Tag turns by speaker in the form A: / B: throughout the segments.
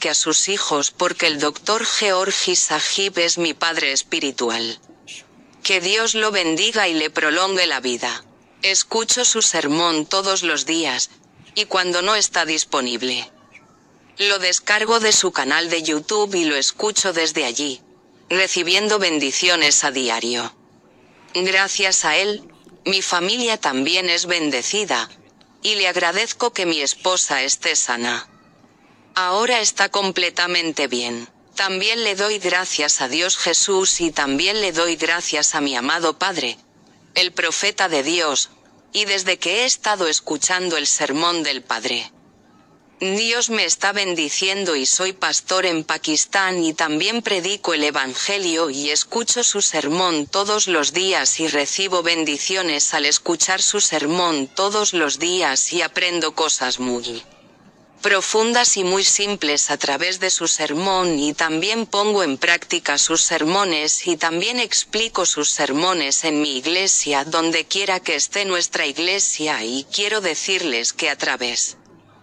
A: que a sus hijos porque el doctor Georgi Sahib es mi padre espiritual. Que Dios lo bendiga y le prolongue la vida. Escucho su sermón todos los días, y cuando no está disponible, lo descargo de su canal de YouTube y lo escucho desde allí, recibiendo bendiciones a diario. Gracias a él, mi familia también es bendecida, y le agradezco que mi esposa esté sana. Ahora está completamente bien. También le doy gracias a Dios Jesús y también le doy gracias a mi amado Padre, el profeta de Dios, y desde que he estado escuchando el sermón del Padre, Dios me está bendiciendo y soy pastor en Pakistán y también predico el Evangelio y escucho su sermón todos los días y recibo bendiciones al escuchar su sermón todos los días y aprendo cosas muy profundas y muy simples a través de su sermón y también pongo en práctica sus sermones y también explico sus sermones en mi iglesia donde quiera que esté nuestra iglesia y quiero decirles que a través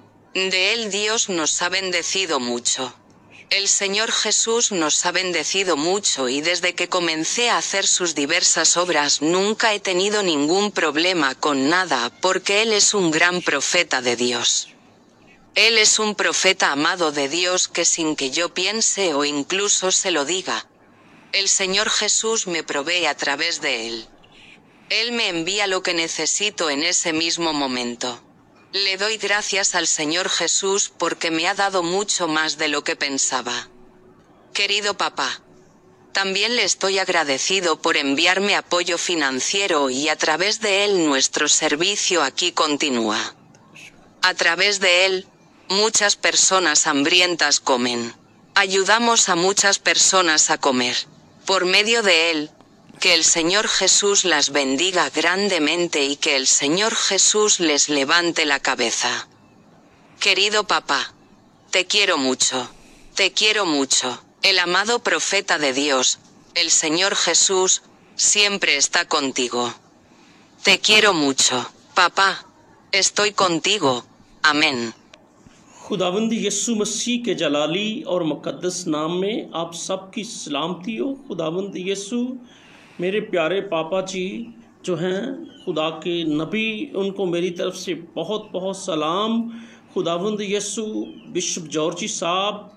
A: de él Dios nos ha bendecido mucho. El Señor Jesús nos ha bendecido mucho y desde que comencé a hacer sus diversas obras nunca he tenido ningún problema con nada porque Él es un gran profeta de Dios. Él es un profeta amado de Dios que sin que yo piense o incluso se lo diga, el Señor Jesús me provee a través de Él. Él me envía lo que necesito en ese mismo momento. Le doy gracias al Señor Jesús porque me ha dado mucho más de lo que pensaba. Querido papá, también le estoy agradecido por enviarme apoyo financiero y a través de él nuestro servicio aquí continúa. A través de él, muchas personas hambrientas comen. Ayudamos a muchas personas a comer. Por medio de él, que el Señor Jesús las bendiga grandemente y que el Señor Jesús les levante la cabeza. Querido papá, te quiero mucho. Te quiero mucho. El amado profeta de Dios, el Señor Jesús, siempre está contigo. Te quiero mucho, papá. Estoy contigo. Amén.
B: खुदावंद यीशु मसीह के जलाली और मुकद्दस नाम में आप सब की सलामती हो। खुदावंद यीशु मेरे प्यारे पापा जी जो हैं खुदा के नबी, उनको मेरी तरफ से बहुत बहुत सलाम। खुदावंद यीशु बिशप जॉर्जी साहब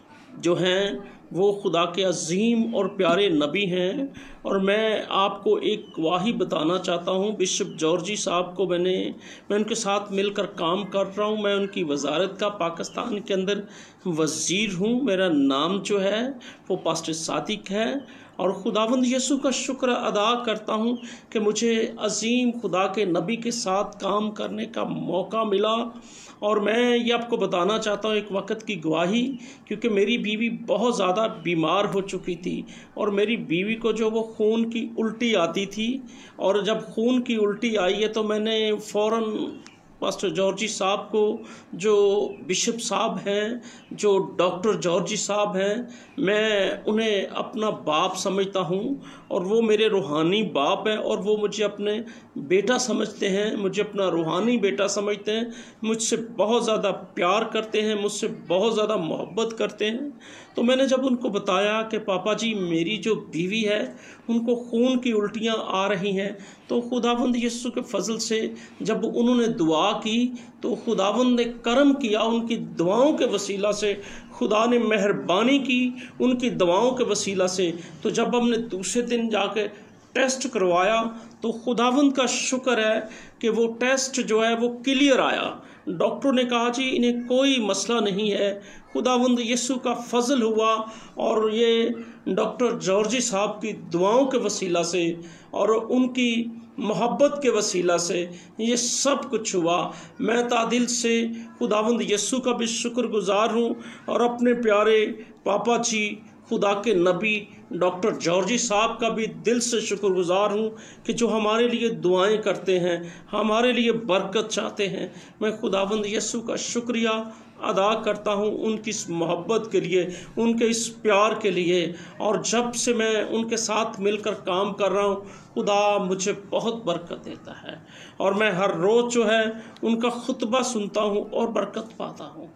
B: जो हैं वो खुदा के अजीम और प्यारे नबी हैं और मैं आपको एक गवाही बताना चाहता हूँ। बिशप जॉर्जी साहब को मैं उनके साथ मिलकर काम कर रहा हूँ। मैं उनकी वजारत का पाकिस्तान के अंदर वज़ीर हूँ। मेरा नाम जो है वो पास्टर सादिक है और खुदावंद यीशु का शुक्र अदा करता हूँ कि मुझे अजीम खुदा के नबी के साथ काम करने का मौका मिला। और मैं ये आपको बताना चाहता हूँ एक वक्त की गवाही, क्योंकि मेरी बीवी बहुत ज़्यादा बीमार हो चुकी थी और मेरी बीवी को जो वो खून की उल्टी आती थी, और जब खून की उल्टी आई है तो मैंने फ़ौरन पास्टर जॉर्जी साहब को, जो बिशप साहब हैं, जो डॉक्टर जॉर्जी साहब हैं, मैं उन्हें अपना बाप समझता हूँ और वो मेरे रूहानी बाप हैं और वो मुझे अपने बेटा समझते हैं, मुझे अपना रूहानी बेटा समझते हैं, मुझसे बहुत ज़्यादा प्यार करते हैं, मुझसे बहुत ज़्यादा मोहब्बत करते हैं। तो मैंने जब उनको बताया कि पापा जी मेरी जो बीवी है उनको खून की उल्टियाँ आ रही हैं, तो खुदावंद यीशु के फजल से जब उन्होंने दुआ की तो खुदावंद ने करम किया। उनकी दुआओं के वसीला से खुदा ने मेहरबानी की, उनकी दुआओं के वसीला से। तो जब हमने दूसरे दिन जाके टेस्ट करवाया तो खुदावंद का शुक्र है कि वो टेस्ट जो है वो क्लियर आया। डॉक्टर ने कहा जी इन्हें कोई मसला नहीं है। खुदावंद यीशु का फजल हुआ और ये डॉक्टर जॉर्जी साहब की दुआओं के वसीला से और उनकी मोहब्बत के वसीला से ये सब कुछ हुआ। मैं तादिल से खुदावंद यीशु का भी शुक्रगुजार हूँ और अपने प्यारे पापा जी खुदा के नबी डॉक्टर जॉर्जी साहब का भी दिल से शुक्रगुजार हूँ कि जो हमारे लिए दुआएं करते हैं, हमारे लिए बरकत चाहते हैं। मैं खुदावंद यीशु का शुक्रिया अदा करता हूँ उनकी इस मोहब्बत के लिए, उनके इस प्यार के लिए। और जब से मैं उनके साथ मिलकर काम कर रहा हूँ खुदा मुझे बहुत बरकत देता है और मैं हर रोज़ जो है उनका खुतबा सुनता हूँ और बरकत पाता हूँ।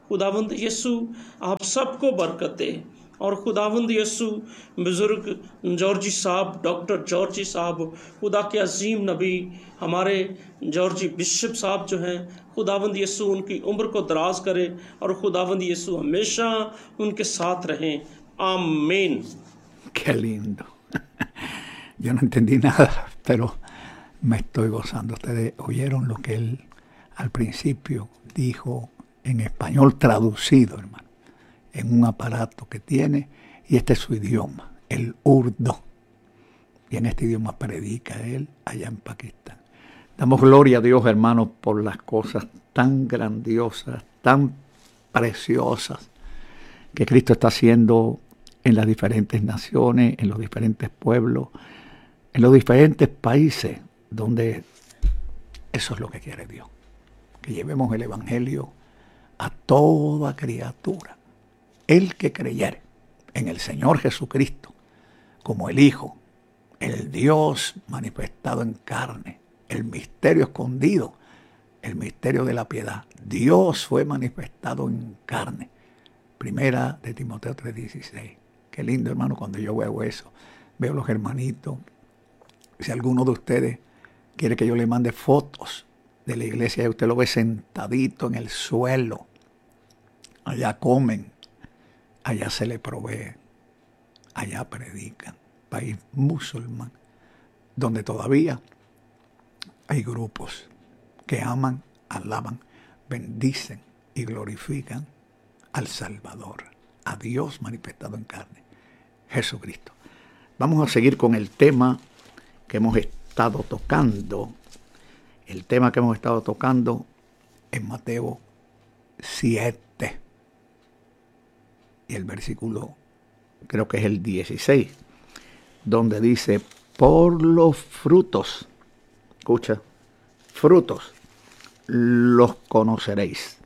B: खुदावंद यीशु आप सबको बरकत दे। और खुदावंद यीशु बुज़ुर्ग जॉर्जी साहब, डॉक्टर जॉर्जी साहब, खुदा के अजीम नबी हमारे जॉर्जी बिशप साहब जो हैं, खुदावंद यीशु उनकी उम्र को दराज करे और खुदावंद यीशु हमेशा उनके साथ रहें। आमीन।
C: Qué lindo. Yo no entendí nada, pero me estoy gozando. Ustedes oyeron lo que él al principio dijo en español traducido, hermano, en un aparato que tiene, y este es su idioma, el urdu. Y en este idioma predica él allá en Pakistán. Damos gloria a Dios, hermanos, por las cosas tan grandiosas, tan preciosas que Cristo está haciendo en las diferentes naciones, en los diferentes pueblos, en los diferentes países, donde eso es lo que quiere Dios. Que llevemos el Evangelio a toda criatura. El que creyere en el Señor Jesucristo como el Hijo, el Dios manifestado en carne, el misterio escondido, el misterio de la piedad. Dios fue manifestado en carne. Primera de Timoteo 3:16. Qué lindo, hermano, cuando yo veo eso. Veo los hermanitos. Si alguno de ustedes quiere que yo le mande fotos de la iglesia, y usted lo ve sentadito en el suelo. Allá comen, allá se le provee, allá predican. País musulmán, donde todavía hay grupos que aman, alaban, bendicen y glorifican al Salvador, a Dios manifestado en carne, Jesucristo. Vamos a seguir con el tema que hemos estado tocando. El tema que hemos estado tocando en Mateo 7. Y el versículo, creo que es el 16, donde dice, por los frutos, escucha, frutos, los conoceréis.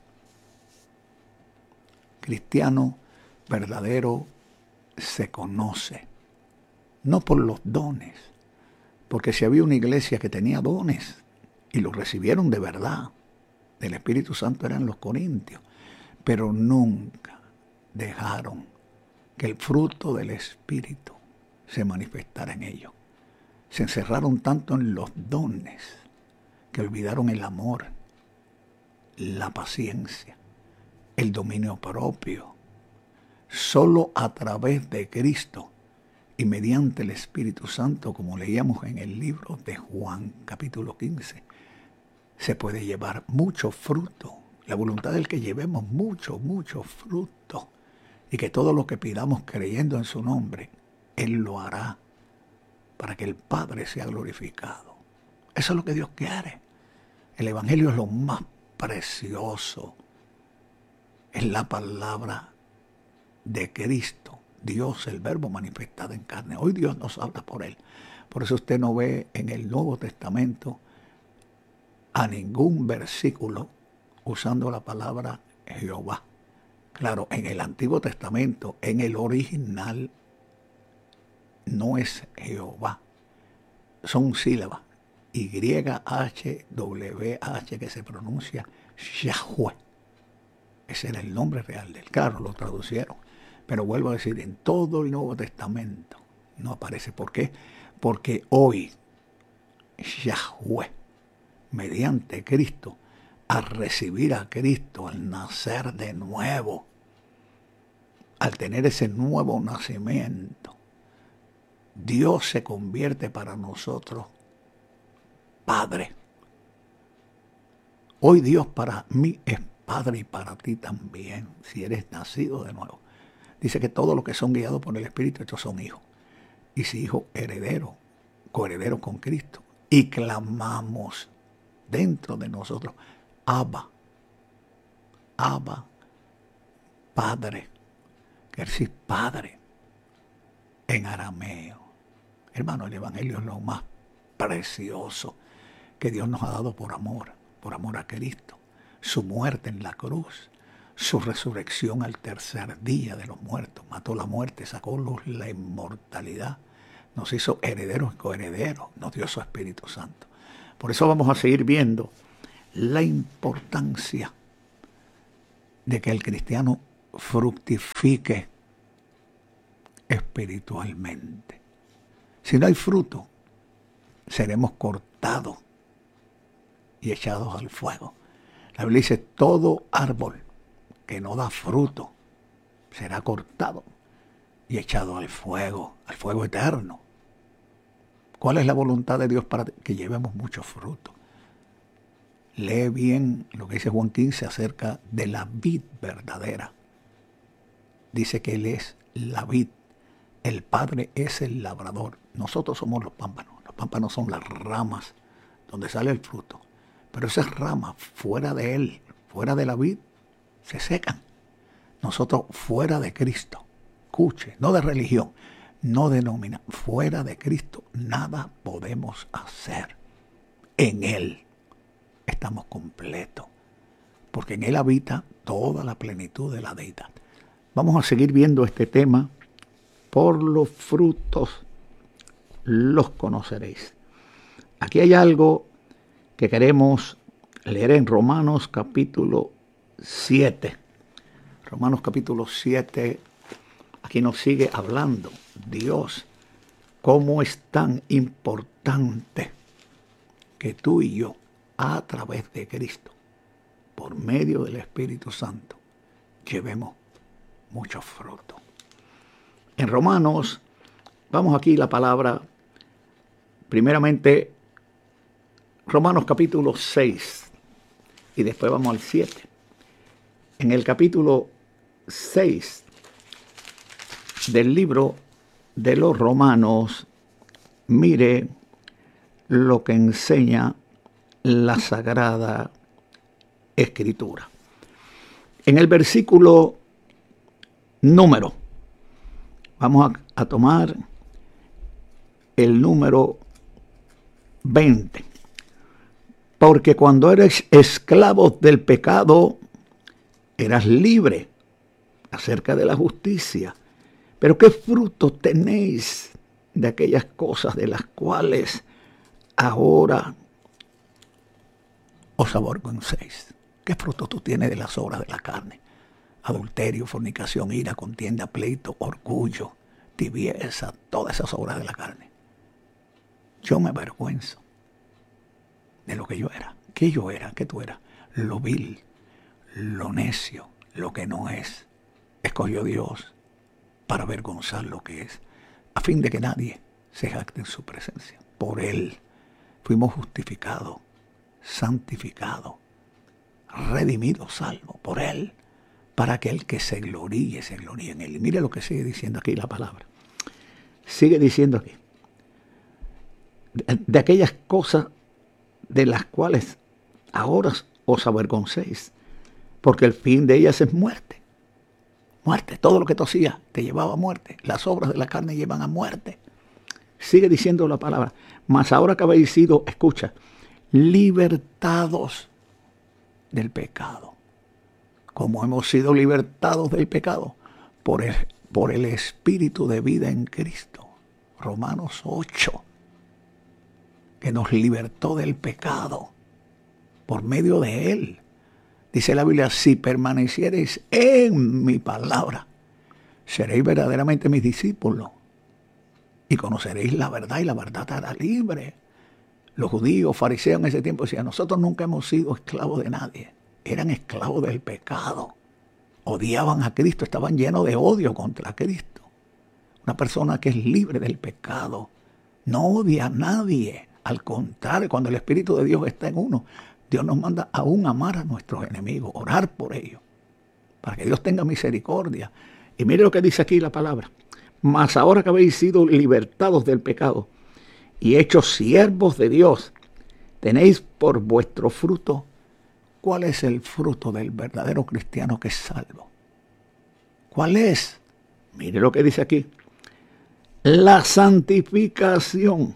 C: Cristiano verdadero se conoce, no por los dones, porque si había una iglesia que tenía dones y los recibieron de verdad del Espíritu Santo eran los corintios, pero nunca dejaron que el fruto del Espíritu se manifestara en ellos. Se encerraron tanto en los dones que olvidaron el amor, la paciencia, el dominio propio. Solo a través de Cristo y mediante el Espíritu Santo, como leíamos en el libro de Juan, capítulo 15, se puede llevar mucho fruto. La voluntad del que llevemos mucho fruto. Y que todo lo que pidamos creyendo en su nombre, Él lo hará para que el Padre sea glorificado. Eso es lo que Dios quiere. El Evangelio es lo más precioso. Es la palabra de Cristo, Dios, el Verbo manifestado en carne. Hoy Dios nos habla por Él. Por eso usted no ve en el Nuevo Testamento a ningún versículo usando la palabra Jehová. Claro, en el Antiguo Testamento, en el original, no es Jehová. Son sílabas. YHWH que se pronuncia Yahweh. Ese era el nombre real de él. Claro, lo traducieron. Pero vuelvo a decir, en todo el Nuevo Testamento no aparece. ¿Por qué? Porque hoy Yahweh, mediante Cristo, al recibir a Cristo, al nacer de nuevo, al tener ese nuevo nacimiento, Dios se convierte para nosotros Padre. Hoy Dios para mí es Padre y para ti también, si eres nacido de nuevo. Dice que todos los que son guiados por el Espíritu, estos son hijos. Y si hijo, heredero, coheredero con Cristo. Y clamamos dentro de nosotros, Abba, Abba, Padre. Quiere decir Padre en arameo. Hermano, el Evangelio es lo más precioso que Dios nos ha dado por amor a Cristo. Su muerte en la cruz, su resurrección al tercer día de los muertos. Mató la muerte, sacó la inmortalidad. Nos hizo herederos y coherederos. Nos dio su Espíritu Santo. Por eso vamos a seguir viendo la importancia de que el cristiano fructifique espiritualmente. Si no hay fruto, seremos cortados y echados al fuego. La Biblia dice, todo árbol que no da fruto será cortado y echado al fuego eterno. ¿Cuál es la voluntad de Dios para que llevemos mucho fruto? Lee bien lo que dice Juan 15 acerca de la vid verdadera. Dice que Él es la vid, el Padre es el labrador. Nosotros somos los pámpanos. Los pámpanos son las ramas donde sale el fruto. Pero esas ramas fuera de Él, fuera de la vid, se secan. Nosotros fuera de Cristo, escuche, no de religión, no denomina, fuera de Cristo nada podemos hacer. En Él estamos completos, porque en Él habita toda la plenitud de la deidad. Vamos a seguir viendo este tema. Por los frutos los conoceréis. Aquí hay algo que queremos leer en Romanos capítulo 7. Romanos capítulo 7, aquí nos sigue hablando Dios, cómo es tan importante que tú y yo, a través de Cristo, por medio del Espíritu Santo, llevemos mucho fruto. En Romanos, vamos aquí la palabra, primeramente, Romanos capítulo 6, y después vamos al 7. En el capítulo 6 del libro de los Romanos, mire lo que enseña la Sagrada Escritura. En el versículo número, vamos a tomar el número 20. Porque cuando eres esclavo del pecado, eras libre acerca de la justicia. Pero ¿qué fruto tenéis de aquellas cosas de las cuales ahora os avergoncéis? ¿Qué fruto tú tienes de las obras de la carne? Adulterio, fornicación, ira, contienda, pleito, orgullo, tibieza, todas esas obras de la carne. Yo me avergüenzo de lo que yo era. ¿Qué yo era? ¿Qué tú eras? Lo vil, lo necio, lo que no es. Escogió Dios para avergonzar lo que es, a fin de que nadie se jacte en su presencia. Por Él fuimos justificados, santificados, redimidos, salvos, por Él, para que el que se gloríe en Él. Y mire lo que sigue diciendo aquí la palabra. Sigue diciendo aquí, de aquellas cosas de las cuales ahora os avergoncéis, porque el fin de ellas es muerte. Muerte, todo lo que tú hacías te llevaba a muerte. Las obras de la carne llevan a muerte. Sigue diciendo la palabra, mas ahora que habéis sido, escucha, libertados del pecado. ¿Cómo hemos sido libertados del pecado? Por el Espíritu de vida en Cristo. Romanos 8, que nos libertó del pecado por medio de Él. Dice la Biblia, si permaneciereis en mi palabra, seréis verdaderamente mis discípulos y conoceréis la verdad y la verdad te hará libre. Los judíos, fariseos en ese tiempo decían, nosotros nunca hemos sido esclavos de nadie. Eran esclavos del pecado. Odiaban a Cristo, estaban llenos de odio contra Cristo. Una persona que es libre del pecado no odia a nadie. Al contrario, cuando el Espíritu de Dios está en uno, Dios nos manda aún amar a nuestros enemigos, orar por ellos, para que Dios tenga misericordia. Y mire lo que dice aquí la palabra. Mas ahora que habéis sido libertados del pecado y hechos siervos de Dios, tenéis por vuestro fruto. ¿Cuál es el fruto del verdadero cristiano que es salvo? ¿Cuál es? Mire lo que dice aquí. La santificación.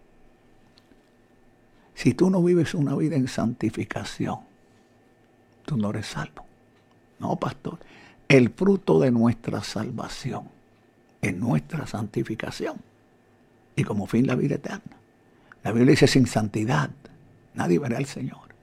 C: Si tú no vives una vida en santificación, tú no eres salvo. No, pastor. El fruto de nuestra salvación es nuestra santificación. Y como fin la vida eterna. La Biblia dice, sin santidad nadie verá al Señor.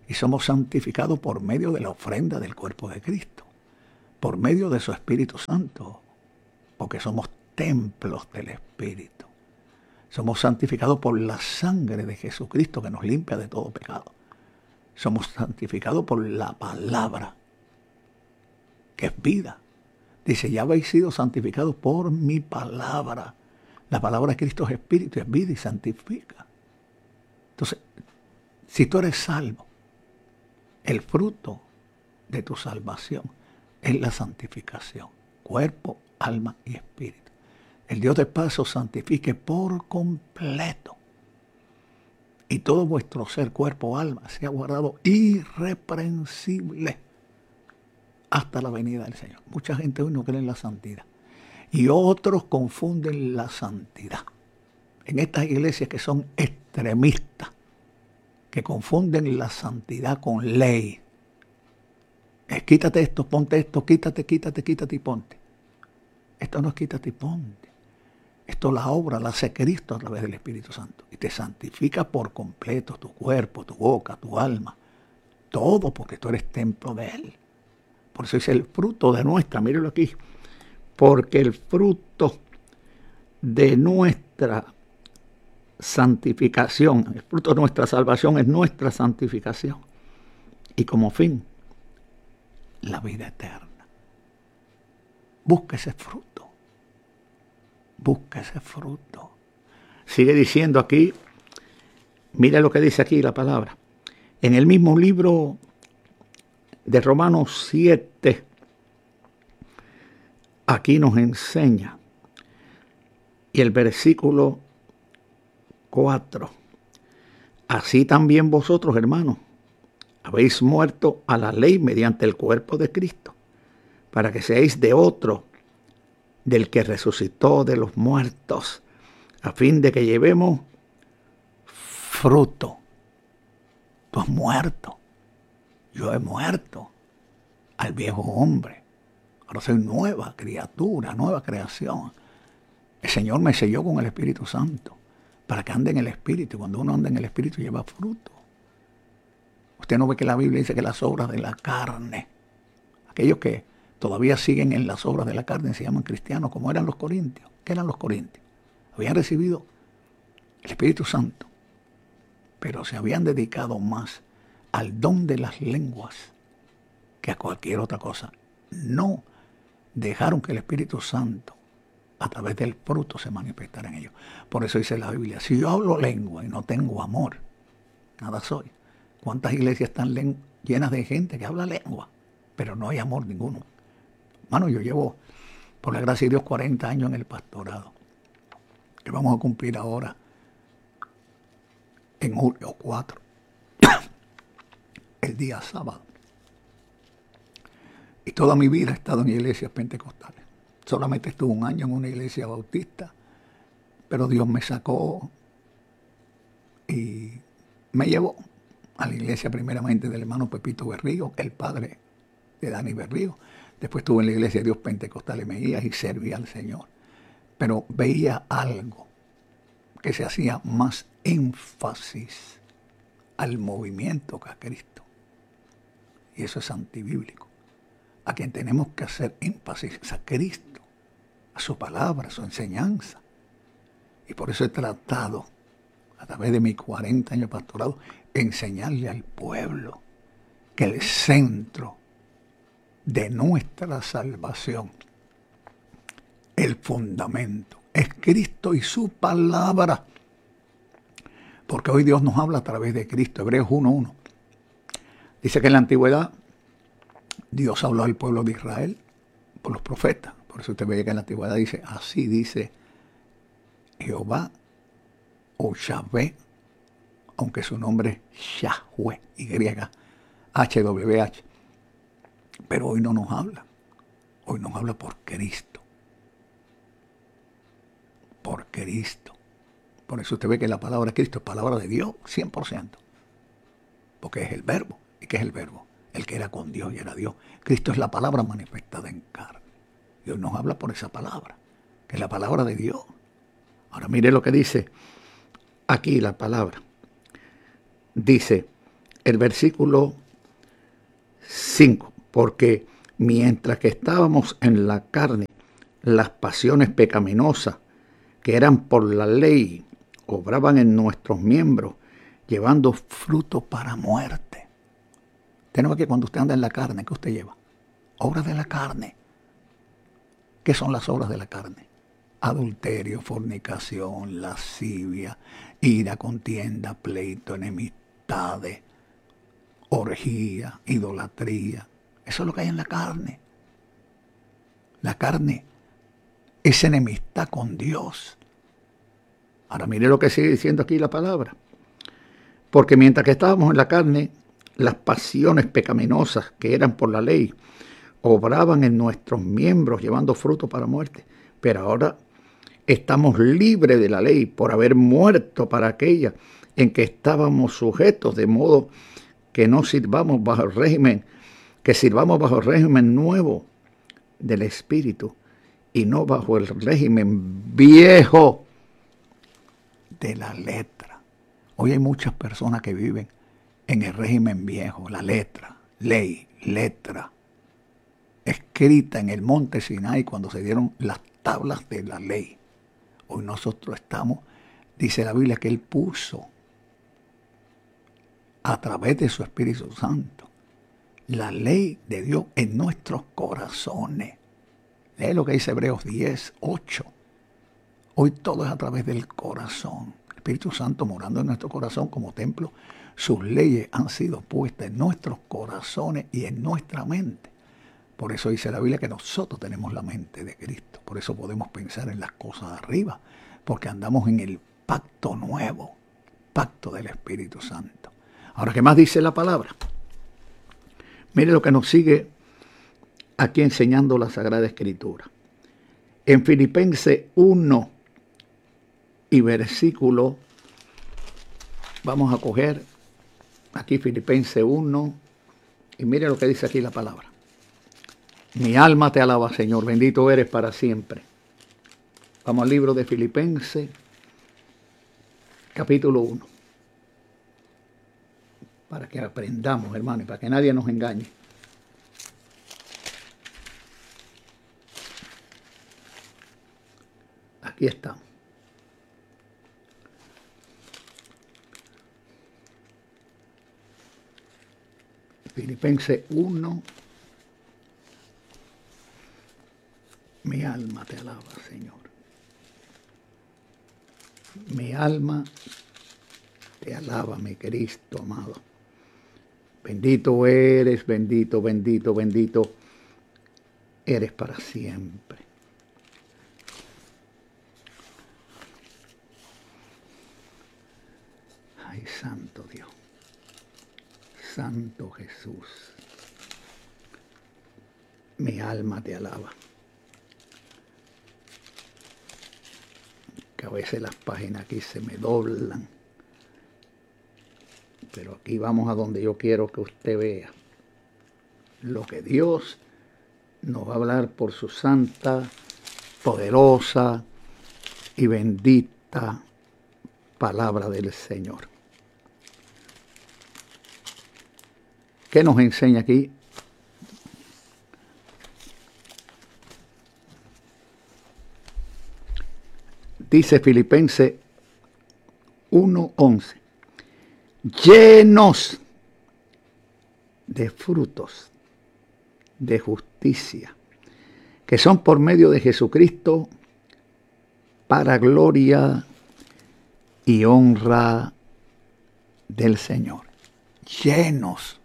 C: Y somos santificados por medio de la ofrenda del cuerpo de Cristo, por medio de su Espíritu Santo, porque somos templos del Espíritu. Somos santificados por la sangre de Jesucristo que nos limpia de todo pecado. Somos santificados por la palabra, que es vida. Dice, ya habéis sido santificados por mi palabra. La palabra de Cristo es espíritu, es vida y santifica. Entonces, si tú eres salvo, el fruto de tu salvación es la santificación, cuerpo, alma y espíritu. El Dios de paz os santifique por completo. Y todo vuestro ser, cuerpo, alma, sea guardado irreprensible hasta la venida del Señor. Mucha gente hoy no cree en la santidad. Y otros confunden la santidad. En estas iglesias que son extremistas, que confunden la santidad con ley. Quítate esto, ponte esto, quítate y ponte. Esto no es quítate y ponte. Esto la obra la hace Cristo a través del Espíritu Santo. Y te santifica por completo tu cuerpo, tu boca, tu alma. Todo, porque tú eres templo de Él. Por eso es el fruto de nuestra, míralo aquí. Porque el fruto de nuestra santificación, el fruto de nuestra salvación es nuestra santificación. Y como fin, la vida eterna. Busca ese fruto. Busca ese fruto. Sigue diciendo aquí, mira lo que dice aquí la palabra. En el mismo libro de Romanos 7, aquí nos enseña, y el versículo 4, así también vosotros, hermanos, habéis muerto a la ley mediante el cuerpo de Cristo, para que seáis de otro, del que resucitó de los muertos, a fin de que llevemos fruto. Tú has muerto. Yo he muerto al viejo hombre. Ahora soy nueva criatura, nueva creación. El Señor me selló con el Espíritu Santo para que ande en el Espíritu. Cuando uno anda en el Espíritu lleva fruto. Usted no ve que la Biblia dice que las obras de la carne, aquellos que todavía siguen en las obras de la carne se llaman cristianos, como eran los corintios. ¿Qué eran los corintios? Habían recibido el Espíritu Santo, pero se habían dedicado más al don de las lenguas que a cualquier otra cosa. No dejaron que el Espíritu Santo a través del fruto se manifestara en ellos. Por eso dice la Biblia, si yo hablo lengua y no tengo amor, nada soy. ¿Cuántas iglesias están llenas de gente que habla lengua, pero no hay amor ninguno? Hermano, yo llevo, por la gracia de Dios, 40 años en el pastorado. Que vamos a cumplir ahora en julio 4, el día sábado. Y toda mi vida he estado en iglesias pentecostales. Solamente estuve un año en una iglesia bautista, pero Dios me sacó y me llevó a la iglesia primeramente del hermano Pepito Berrío, el padre de Dani Berrío. Después estuve en la iglesia de Dios Pentecostal en Mejías y servía al Señor. Pero veía algo que se hacía más énfasis al movimiento que a Cristo. Y eso es antibíblico. A quien tenemos que hacer énfasis es a Cristo, a su palabra, a su enseñanza. Y por eso he tratado, a través de mis 40 años de pastorado, enseñarle al pueblo que el centro de nuestra salvación, el fundamento, es Cristo y su palabra. Porque hoy Dios nos habla a través de Cristo. Hebreos 1:1. Dice que en la antigüedad Dios habló al pueblo de Israel por los profetas. Por eso usted ve que en la antigüedad dice, así dice Jehová o Yahvé, aunque su nombre es Yahweh, YHWH. Pero hoy no nos habla. Hoy nos habla por Cristo. Por Cristo. Por eso usted ve que la palabra Cristo es palabra de Dios, 100%. Porque es el verbo. ¿Y qué es el verbo? El que era con Dios y era Dios. Cristo es la palabra manifestada en carne. Dios nos habla por esa palabra, que es la palabra de Dios. Ahora mire lo que dice aquí la palabra. Dice, el versículo 5, porque mientras que estábamos en la carne, las pasiones pecaminosas que eran por la ley obraban en nuestros miembros, llevando fruto para muerte. Tenemos que cuando usted anda en la carne, ¿qué usted lleva? Obras de la carne. ¿Qué son las obras de la carne? Adulterio, fornicación, lascivia, ira, contienda, pleito, enemistades, orgía, idolatría. Eso es lo que hay en la carne. La carne es enemistad con Dios. Ahora mire lo que sigue diciendo aquí la palabra. Porque mientras que estábamos en la carne, las pasiones pecaminosas que eran por la ley obraban en nuestros miembros llevando fruto para muerte. Pero ahora estamos libres de la ley por haber muerto para aquella en que estábamos sujetos, de modo que no sirvamos bajo el régimen, que sirvamos bajo el régimen nuevo del Espíritu y no bajo el régimen viejo de la letra. Hoy hay muchas personas que viven en el régimen viejo, la letra, ley, letra, escrita en el monte Sinai cuando se dieron las tablas de la ley. Hoy nosotros estamos, dice la Biblia, que Él puso a través de su Espíritu Santo la ley de Dios en nuestros corazones. Lee lo que dice Hebreos 10, 8. Hoy todo es a través del corazón. El Espíritu Santo morando en nuestro corazón como templo, sus leyes han sido puestas en nuestros corazones y en nuestra mente. Por eso dice la Biblia que nosotros tenemos la mente de Cristo. Por eso podemos pensar en las cosas de arriba, porque andamos en el pacto nuevo, pacto del Espíritu Santo. Ahora, ¿qué más dice la palabra? Mire lo que nos sigue aquí enseñando la Sagrada Escritura. En Filipenses 1 y versículo, vamos a coger aquí Filipenses 1 y mire lo que dice aquí la palabra. Mi alma te alaba, Señor, bendito eres para siempre. Vamos al libro de Filipenses, capítulo 1. Para que aprendamos, hermano, y para que nadie nos engañe. Aquí estamos. Filipenses 1. Mi alma te alaba, Señor. Mi alma te alaba, mi Cristo amado. Bendito eres, bendito, bendito, bendito eres para siempre. Ay, santo Dios. Santo Jesús. Mi alma te alaba. Que a veces las páginas aquí se me doblan. Pero aquí vamos a donde yo quiero que usted vea lo que Dios nos va a hablar por su santa, poderosa y bendita palabra del Señor. ¿Qué nos enseña aquí? Dice Filipenses 1:11. Llenos de frutos de justicia, que son por medio de Jesucristo para gloria y honra del Señor. Llenos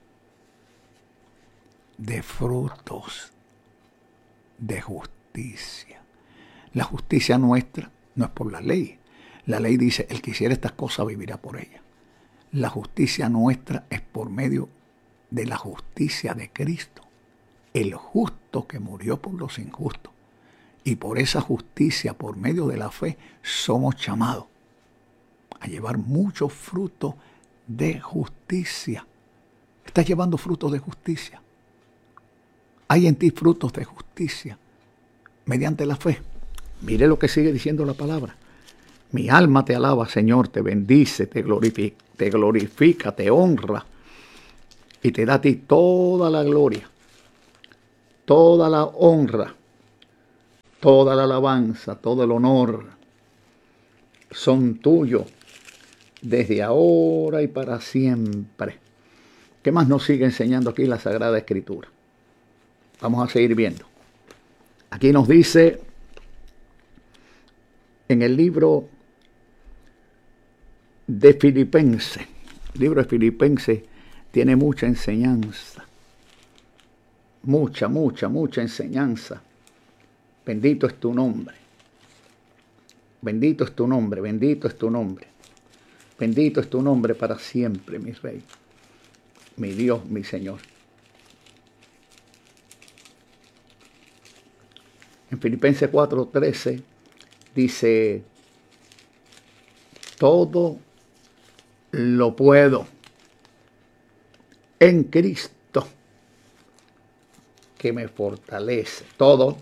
C: de frutos de justicia. La justicia nuestra no es por la ley. La ley dice, el que hiciera estas cosas vivirá por ellas. La justicia nuestra es por medio de la justicia de Cristo, el justo que murió por los injustos. Y por esa justicia, por medio de la fe, somos llamados a llevar muchos frutos de justicia. Estás llevando frutos de justicia. Hay en ti frutos de justicia mediante la fe. Mire lo que sigue diciendo la palabra. Mi alma te alaba, Señor, te bendice, te glorifica, te honra y te da a ti toda la gloria, toda la honra, toda la alabanza, todo el honor. Son tuyos desde ahora y para siempre. ¿Qué más nos sigue enseñando aquí la Sagrada Escritura? Vamos a seguir viendo. Aquí nos dice en el libro de Filipenses. El libro de Filipenses tiene mucha enseñanza. Mucha enseñanza. Bendito es tu nombre. Bendito es tu nombre, bendito es tu nombre. Bendito es tu nombre para siempre, mi Rey, mi Dios, mi Señor. En Filipenses 4:13 dice, todo lo puedo en Cristo que me fortalece. Todo.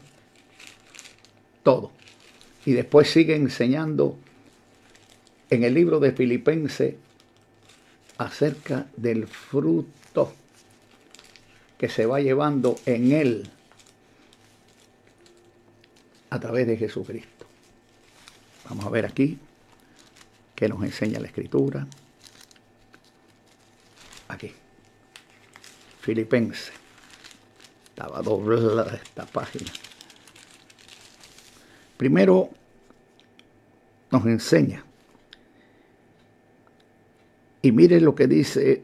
C: Y después sigue enseñando en el libro de Filipenses acerca del fruto que se va llevando en él a través de Jesucristo. Vamos a ver aquí qué nos enseña la Escritura. Aquí. Filipenses. Estaba doblada esta página. Primero nos enseña. Y mire lo que dice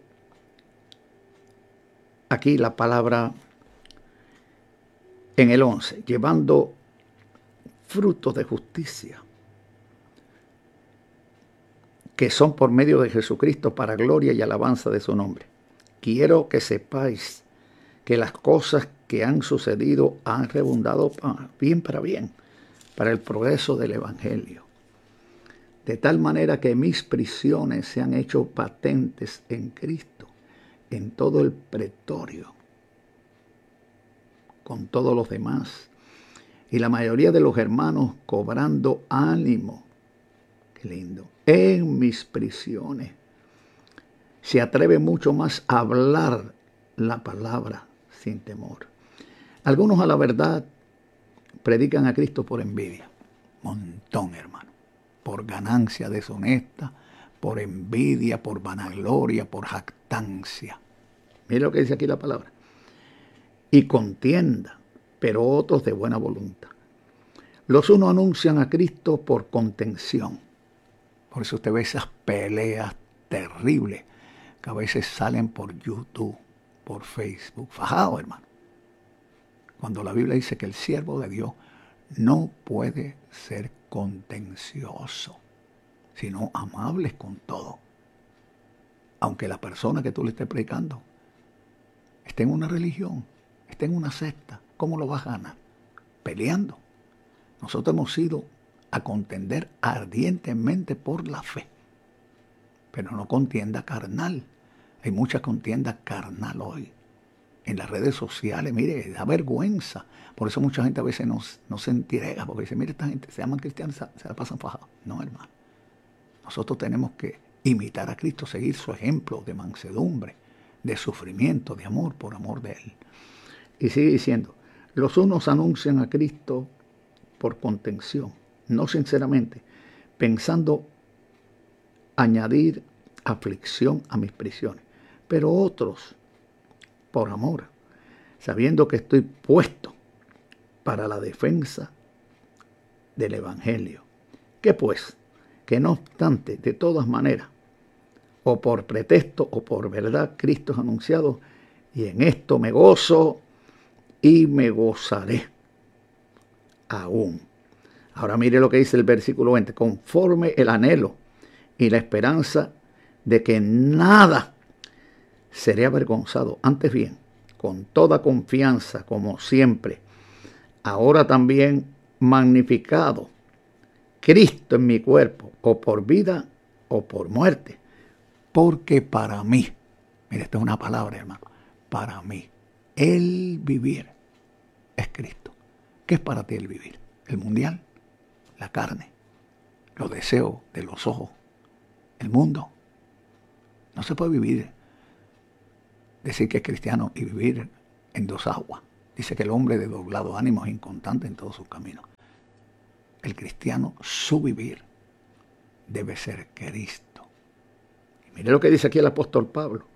C: aquí la palabra en el 11. Llevando frutos de justicia, que son por medio de Jesucristo para gloria y alabanza de su nombre. Quiero que sepáis que las cosas que han sucedido han redundado para bien, para el progreso del Evangelio. De tal manera que mis prisiones se han hecho patentes en Cristo, en todo el pretorio, con todos los demás. Y la mayoría de los hermanos cobrando ánimo. Qué lindo. En mis prisiones. Se atreve mucho más a hablar la palabra sin temor. Algunos a la verdad predican a Cristo por envidia. Montón, hermano. Por ganancia deshonesta, por envidia, por vanagloria, por jactancia. Mire lo que dice aquí la palabra. Y contienda, pero otros de buena voluntad. Los unos anuncian a Cristo por contención. Por eso usted ve esas peleas terribles que a veces salen por YouTube, por Facebook. Fajado, hermano. Cuando la Biblia dice que el siervo de Dios no puede ser contencioso, sino amables con todo. Aunque la persona que tú le estés predicando esté en una religión, esté en una secta, ¿cómo lo vas a ganar? Peleando. Nosotros hemos ido a contender ardientemente por la fe, pero no contienda carnal. Hay mucha contienda carnal hoy. En las redes sociales, mire, da vergüenza. Por eso mucha gente a veces no se entrega, porque dice, mire, esta gente se llaman cristianos, se la pasan fajados. No, hermano. Nosotros tenemos que imitar a Cristo, seguir su ejemplo de mansedumbre, de sufrimiento, de amor, por amor de Él. Y sigue diciendo, los unos anuncian a Cristo por contención, no sinceramente, pensando añadir aflicción a mis prisiones, pero otros por amor, sabiendo que estoy puesto para la defensa del Evangelio. ¿Qué pues? Que no obstante, de todas maneras, o por pretexto o por verdad, Cristo es anunciado, y en esto me gozo y me gozaré aún. Ahora mire lo que dice el versículo 20, conforme el anhelo y la esperanza de que nada seré avergonzado, antes bien, con toda confianza, como siempre, ahora también magnificado, Cristo en mi cuerpo, o por vida o por muerte, porque para mí, mire, esta es una palabra, hermano, para mí, el vivir es Cristo. ¿Qué es para ti el vivir? El mundial, la carne, los deseos de los ojos, el mundo. No se puede vivir decir que es cristiano y vivir en dos aguas. Dice que el hombre de doblado ánimo es inconstante en todos sus caminos. El cristiano, su vivir debe ser Cristo. Y mire lo que dice aquí el apóstol Pablo.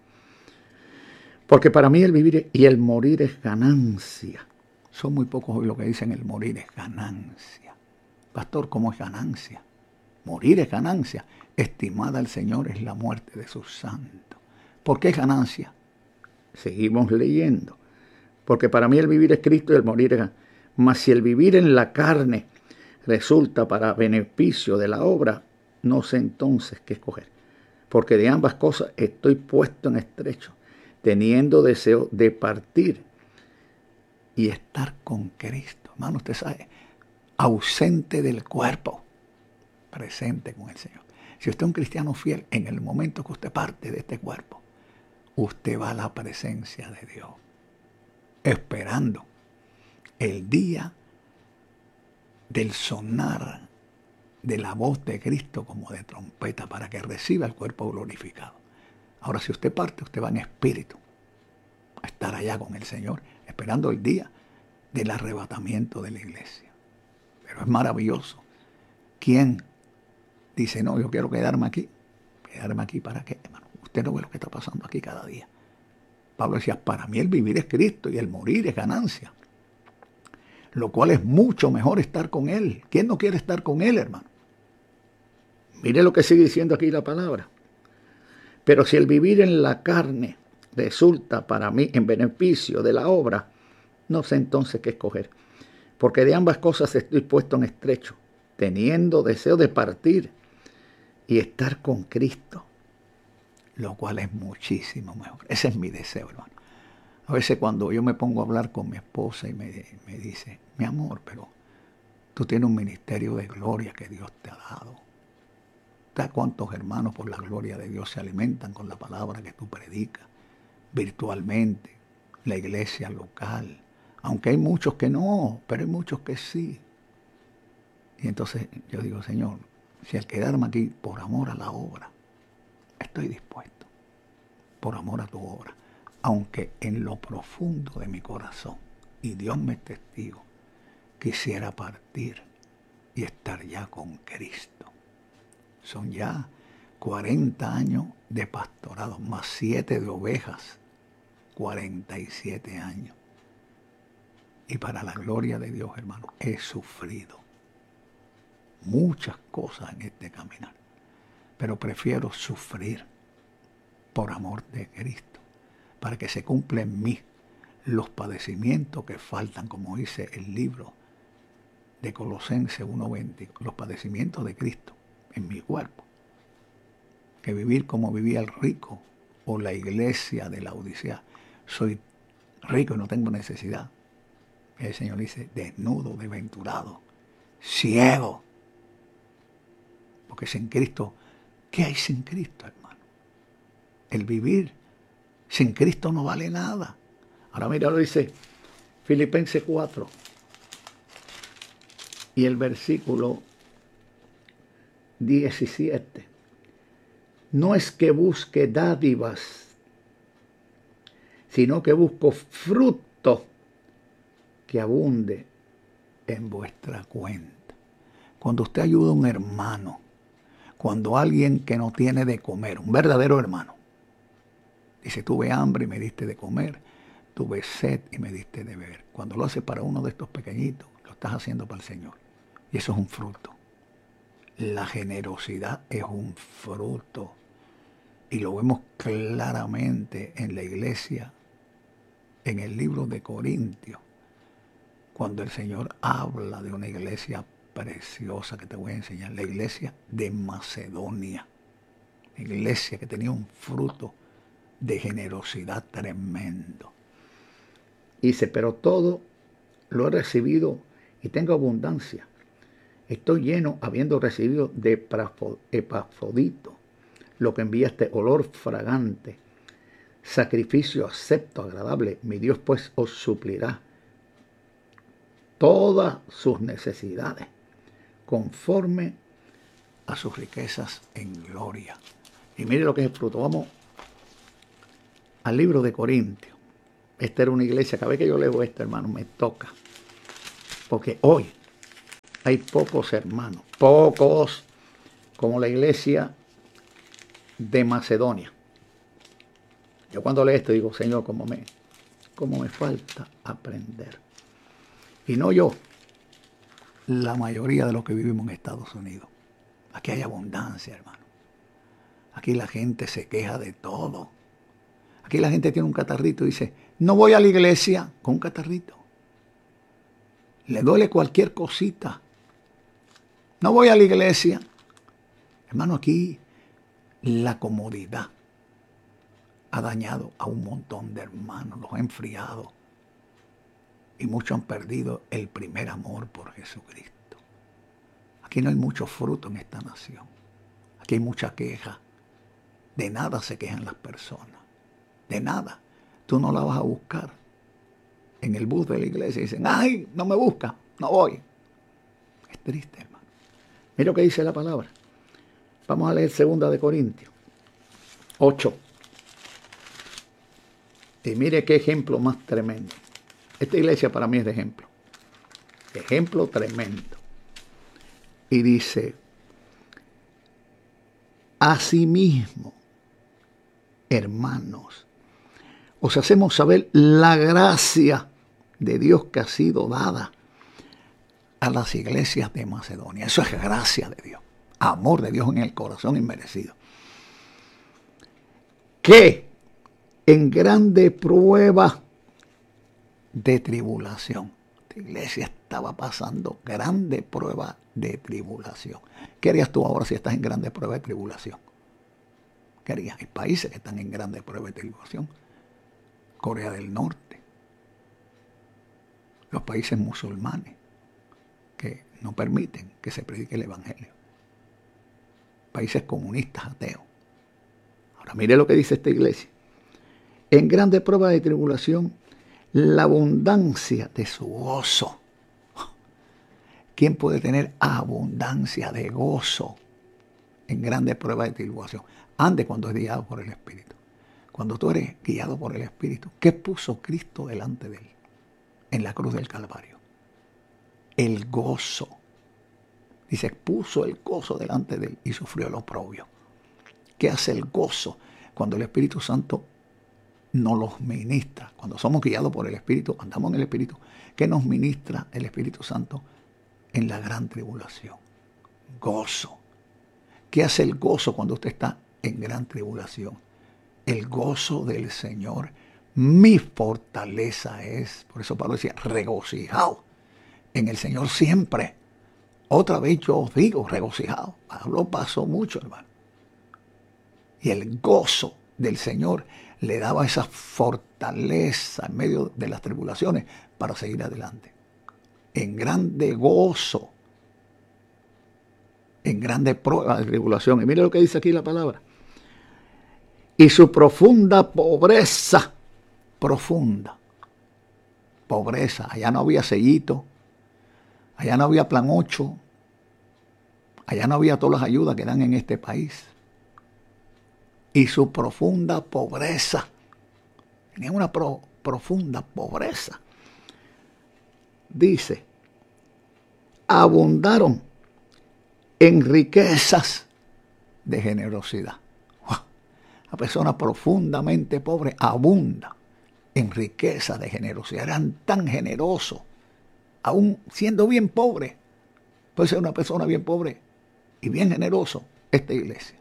C: Porque para mí el vivir y el morir es ganancia. Son muy pocos hoy los que dicen el morir es ganancia. Pastor, ¿cómo es ganancia? Morir es ganancia. Estimada al Señor es la muerte de sus santos. ¿Por qué es ganancia? Seguimos leyendo. Porque para mí el vivir es Cristo y el morir es ganancia. Mas si el vivir en la carne resulta para beneficio de la obra, no sé entonces qué escoger. Porque de ambas cosas estoy puesto en estrecho, teniendo deseo de partir y estar con Cristo. Hermano, usted sabe, ausente del cuerpo, presente con el Señor. Si usted es un cristiano fiel, en el momento que usted parte de este cuerpo, usted va a la presencia de Dios, esperando el día del sonar de la voz de Cristo como de trompeta para que reciba el cuerpo glorificado. Ahora, si usted parte, usted va en espíritu a estar allá con el Señor, esperando el día del arrebatamiento de la iglesia. Pero es maravilloso. ¿Quién dice, no, yo quiero quedarme aquí? ¿Quedarme aquí para qué, hermano? Usted no ve lo que está pasando aquí cada día. Pablo decía, para mí el vivir es Cristo y el morir es ganancia. Lo cual es mucho mejor estar con Él. ¿Quién no quiere estar con Él, hermano? Mire lo que sigue diciendo aquí la palabra. Pero si el vivir en la carne resulta para mí en beneficio de la obra, no sé entonces qué escoger. Porque de ambas cosas estoy puesto en estrecho, teniendo deseo de partir y estar con Cristo, lo cual es muchísimo mejor. Ese es mi deseo, hermano. A veces cuando yo me pongo a hablar con mi esposa y me dice, mi amor, pero tú tienes un ministerio de gloria que Dios te ha dado. ¿Sabes cuántos hermanos por la gloria de Dios se alimentan con la palabra que tú predicas? Virtualmente, la iglesia local. Aunque hay muchos que no, pero hay muchos que sí. Y entonces yo digo, Señor, si al quedarme aquí por amor a la obra, estoy dispuesto, por amor a tu obra. Aunque en lo profundo de mi corazón, y Dios me es testigo, quisiera partir y estar ya con Cristo. Son ya 40 años de pastorado, más 7 de ovejas, 47 años. Y para la gloria de Dios, hermano, he sufrido muchas cosas en este caminar, pero prefiero sufrir por amor de Cristo, para que se cumplan en mí los padecimientos que faltan, como dice el libro de Colosenses 1:20, los padecimientos de Cristo en mi cuerpo, que vivir como vivía el rico o la iglesia de la Odisea. Soy rico y no tengo necesidad. El Señor dice, desnudo, desventurado, ciego. Porque sin Cristo, ¿qué hay sin Cristo, hermano? El vivir sin Cristo no vale nada. Ahora mira, lo dice Filipenses 4 y el versículo 17. No es que busque dádivas, sino que busco fruto que abunde en vuestra cuenta. Cuando usted ayuda a un hermano, cuando alguien que no tiene de comer, un verdadero hermano, dice, tuve hambre y me diste de comer, tuve sed y me diste de beber. Cuando lo haces para uno de estos pequeñitos, lo estás haciendo para el Señor. Y eso es un fruto. La generosidad es un fruto. Y lo vemos claramente en la iglesia, en el libro de Corintios, cuando el Señor habla de una iglesia preciosa que te voy a enseñar, la iglesia de Macedonia. La iglesia que tenía un fruto de generosidad tremendo. Dice, pero todo lo he recibido y tengo abundancia. Estoy lleno habiendo recibido de Epafrodito lo que enviaste, olor fragante, sacrificio acepto, agradable. Mi Dios pues os suplirá todas sus necesidades conforme a sus riquezas en gloria. Y mire lo que es el fruto. Vamos al libro de Corintios. Esta era una iglesia, cada vez que yo leo esto, hermano, me toca. Porque hoy hay pocos hermanos, pocos, como la iglesia de Macedonia. Yo cuando leo esto digo, Señor, cómo me falta aprender. Y no yo, la mayoría de los que vivimos en Estados Unidos. Aquí hay abundancia, hermano. Aquí la gente se queja de todo. Aquí la gente tiene un catarrito y dice, no voy a la iglesia con un catarrito. Le duele cualquier cosita. No voy a la iglesia. Hermano, aquí la comodidad ha dañado a un montón de hermanos, los ha enfriado. Y muchos han perdido el primer amor por Jesucristo. Aquí no hay mucho fruto en esta nación. Aquí hay mucha queja. De nada se quejan las personas. De nada. Tú no la vas a buscar en el bus de la iglesia y dicen, ay, no me busca, no voy. Es triste, hermano. Mira lo que dice la palabra. Vamos a leer 2 de Corintios 8. Y mire qué ejemplo más tremendo. Esta iglesia para mí es de ejemplo. Ejemplo tremendo. Y dice, asimismo, hermanos, os hacemos saber la gracia de Dios que ha sido dada a las iglesias de Macedonia. Eso es gracia de Dios, amor de Dios en el corazón inmerecido. Que en grande prueba de tribulación. La iglesia estaba pasando grande prueba de tribulación. ¿Qué harías tú ahora si estás en grande prueba de tribulación? ¿Qué harías? Hay países que están en grande prueba de tribulación. Corea del Norte. Los países musulmanes que no permiten que se predique el evangelio. Países comunistas, ateos. Ahora mire lo que dice esta iglesia. En grande prueba de tribulación, la abundancia de su gozo. ¿Quién puede tener abundancia de gozo en grandes pruebas de tribulación? Ande cuando es guiado por el Espíritu. Cuando tú eres guiado por el Espíritu, ¿qué puso Cristo delante de él en la cruz del Calvario? El gozo. Dice, puso el gozo delante de él y sufrió el oprobio. ¿Qué hace el gozo cuando el Espíritu Santo nos los ministra? Cuando somos guiados por el Espíritu, andamos en el Espíritu. ¿Qué nos ministra el Espíritu Santo en la gran tribulación? Gozo. ¿Qué hace el gozo cuando usted está en gran tribulación? El gozo del Señor, mi fortaleza es. Por eso Pablo decía, regocijado en el Señor siempre. Otra vez yo os digo, regocijado. Pablo pasó mucho, hermano. Y el gozo del Señor le daba esa fortaleza en medio de las tribulaciones para seguir adelante. En grande gozo, en grande prueba de tribulación. Y mire lo que dice aquí la palabra. Y su profunda pobreza, profunda pobreza. Allá no había sellito, allá no había plan 8, allá no había todas las ayudas que dan en este país. Y su profunda pobreza, tenía una profunda pobreza. Dice, abundaron en riquezas de generosidad. La persona profundamente pobre abunda en riqueza de generosidad. Eran tan generosos, aún siendo bien pobre. Puede ser una persona bien pobre y bien generoso, esta iglesia.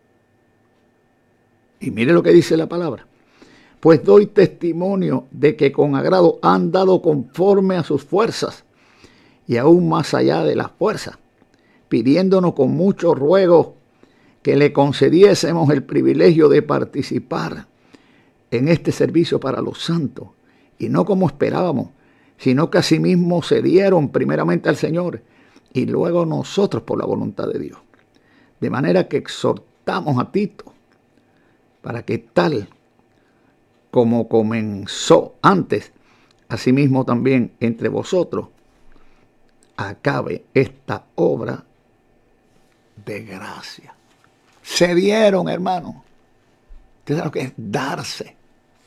C: Y mire lo que dice la palabra. Pues doy testimonio de que con agrado han dado conforme a sus fuerzas y aún más allá de las fuerzas, pidiéndonos con mucho ruego que le concediésemos el privilegio de participar en este servicio para los santos, y no como esperábamos, sino que asimismo se dieron primeramente al Señor y luego nosotros por la voluntad de Dios. De manera que exhortamos a Tito para que tal como comenzó antes, asimismo también entre vosotros, acabe esta obra de gracia. Se dieron, hermano. Usted sabe lo que es darse.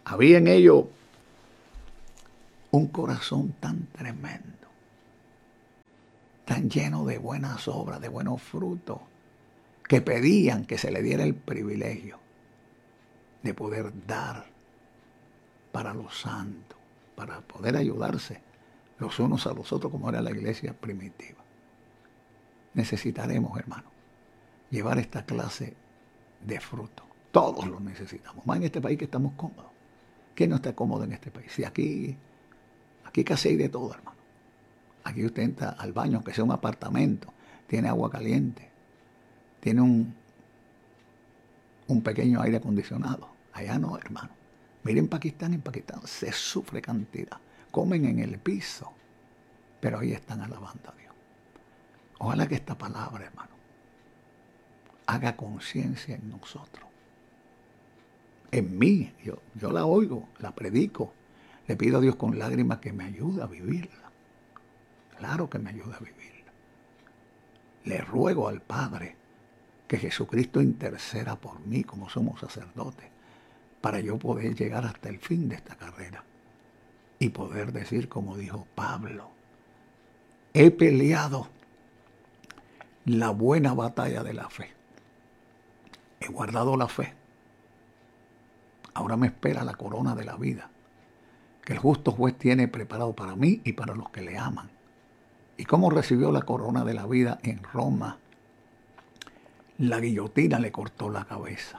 C: Había en ellos un corazón tan tremendo, tan lleno de buenas obras, de buenos frutos, que pedían que se le diera el privilegio de poder dar para los santos, para poder ayudarse los unos a los otros como era la iglesia primitiva. Necesitaremos, hermano, llevar esta clase de fruto. Todos lo necesitamos, más en este país que estamos cómodos. ¿Quién no está cómodo en este país? Si aquí casi hay de todo, hermano. Aquí usted entra al baño, aunque sea un apartamento, tiene agua caliente, tiene un pequeño aire acondicionado. Allá no, hermano. Miren en Pakistán se sufre cantidad. Comen en el piso, pero ahí están alabando a Dios. Ojalá que esta palabra, hermano, haga conciencia en nosotros. En mí, yo la oigo, la predico. Le pido a Dios con lágrimas que me ayude a vivirla. Claro que me ayude a vivirla. Le ruego al Padre que Jesucristo interceda por mí como somos sacerdotes, para yo poder llegar hasta el fin de esta carrera y poder decir, como dijo Pablo, he peleado la buena batalla de la fe. He guardado la fe. Ahora me espera la corona de la vida, que el justo juez tiene preparado para mí y para los que le aman. ¿Y cómo recibió la corona de la vida en Roma? La guillotina le cortó la cabeza.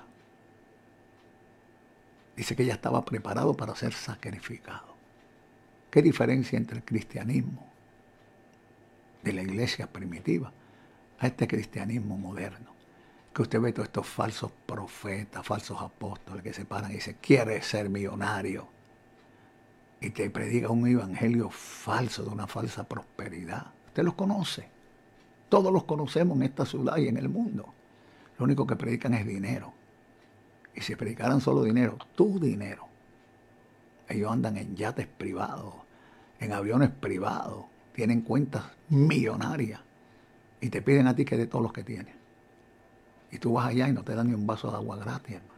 C: Dice que ya estaba preparado para ser sacrificado. ¿Qué diferencia entre el cristianismo de la iglesia primitiva a este cristianismo moderno? Que usted ve todos estos falsos profetas, falsos apóstoles que se paran y dicen, ¿quieres ser millonario? Y te predica un evangelio falso de una falsa prosperidad. Usted los conoce. Todos los conocemos en esta ciudad y en el mundo. Lo único que predican es dinero. Y si predicaran solo dinero, tu dinero. Ellos andan en yates privados, en aviones privados, tienen cuentas millonarias y te piden a ti que de todos los que tienes. Y tú vas allá y no te dan ni un vaso de agua gratis, hermano.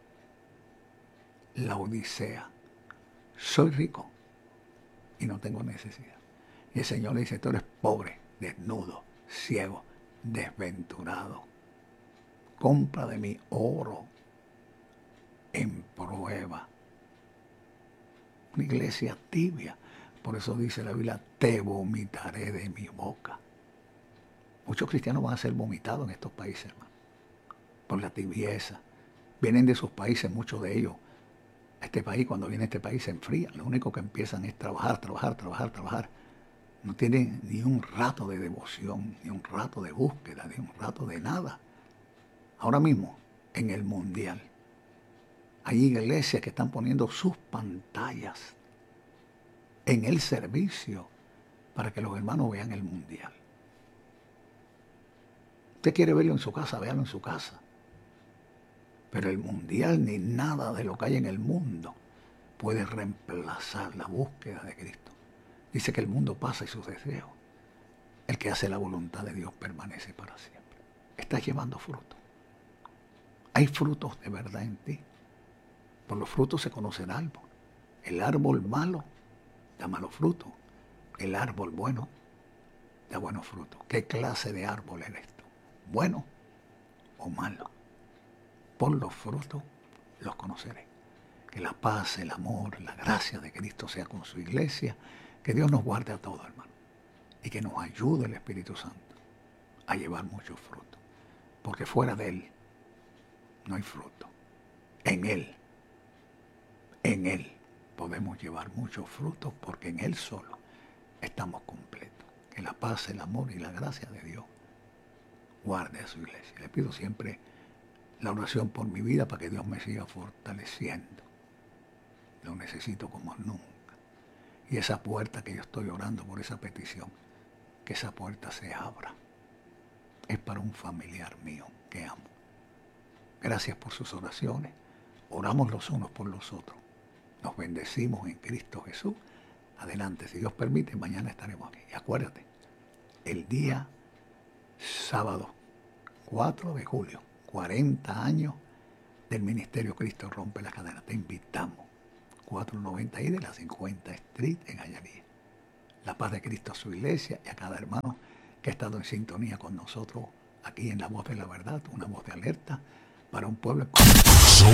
C: La Odisea. Soy rico y no tengo necesidad. Y el Señor le dice, tú eres pobre, desnudo, ciego, desventurado. Compra de mí oro en prueba. Una iglesia tibia. Por eso dice la Biblia, te vomitaré de mi boca. Muchos cristianos van a ser vomitados en estos países, hermano, por la tibieza. Vienen de sus países, muchos de ellos. A este país, cuando viene a este país, se enfrían. Lo único que empiezan es trabajar. No tienen ni un rato de devoción, ni un rato de búsqueda, ni un rato de nada. Ahora mismo, en el mundial, hay iglesias que están poniendo sus pantallas en el servicio para que los hermanos vean el mundial. Usted quiere verlo en su casa, véalo en su casa. Pero el mundial ni nada de lo que hay en el mundo puede reemplazar la búsqueda de Cristo. Dice que el mundo pasa y sus deseos. El que hace la voluntad de Dios permanece para siempre. Estás llevando fruto. Hay frutos de verdad en ti. Por los frutos se conoce el árbol. El árbol malo da malos frutos. El árbol bueno da buenos frutos. ¿Qué clase de árbol eres tú? ¿Bueno o malo? Por los frutos los conoceré. Que la paz, el amor, la gracia de Cristo sea con su iglesia. Que Dios nos guarde a todos, hermano. Y que nos ayude el Espíritu Santo a llevar mucho fruto. Porque fuera de Él no hay fruto. En Él podemos llevar muchos frutos porque en Él solo estamos completos. Que la paz, el amor y la gracia de Dios guarde a su iglesia. Le pido siempre la oración por mi vida para que Dios me siga fortaleciendo. Lo necesito como nunca. Y esa puerta que yo estoy orando por esa petición, que esa puerta se abra. Es para un familiar mío que amo. Gracias por sus oraciones. Oramos los unos por los otros. Nos bendecimos en Cristo Jesús. Adelante, si Dios permite, mañana estaremos aquí. Y acuérdate, el día sábado 4 de julio, 40 años del Ministerio Cristo Rompe las Cadenas. Te invitamos 490 y de la 50 Street en Hialeah. La paz de Cristo a su iglesia y a cada hermano que ha estado en sintonía con nosotros aquí en La Voz de la Verdad, una voz de alerta para un pueblo.